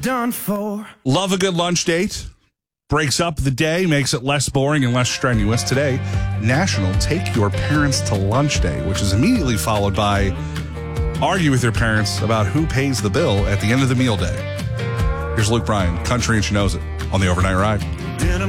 done for. Love a good lunch date. Breaks up the day, makes it less boring and less strenuous. Today, National Take Your Parents to Lunch Day, which is immediately followed by argue with your parents about who pays the bill at the end of the meal day. Here's Luke Bryan, Country and She Knows It, on the Overnight Ride.